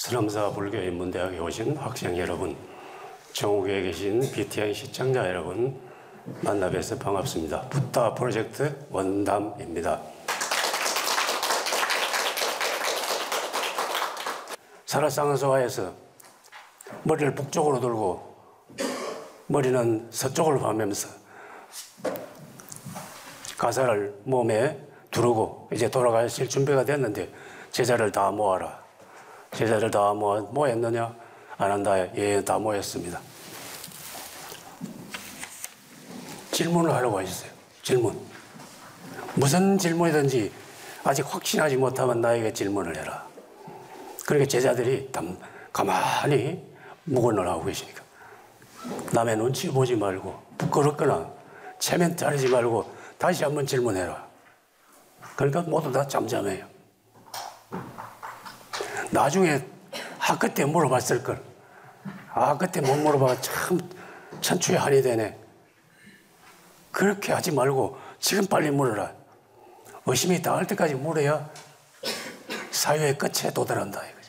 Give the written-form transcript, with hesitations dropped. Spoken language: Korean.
서남사 불교인문대학에 오신 학생 여러분, 전국에 계신 BTN 시청자 여러분 만나 뵈서 반갑습니다. 부타 프로젝트 원담입니다. 설화쌍소화에서 머리를 북쪽으로 들고 머리는 서쪽으로 가면서 가사를 몸에 두르고 이제 돌아가실 준비가 됐는데 제자를 다 모아라. 제자를 다 모였느냐? 안 한다. 예, 다 모였습니다. 질문을 하려고 하셨어요. 질문. 무슨 질문이든지 아직 확신하지 못하면 나에게 질문을 해라. 그러니까 제자들이 가만히 묵언을 하고 계시니까 남의 눈치 보지 말고 부끄럽거나 체면 차리지 말고 다시 한번 질문해라. 그러니까 모두 다 잠잠해요. 나중에 그때 물어봤을 걸. 그때 못 물어봐 참 천추의 한이 되네. 그렇게 하지 말고 지금 빨리 물어라. 의심이 닿을 때까지 물어야 사유의 끝에 도달한다 이거지.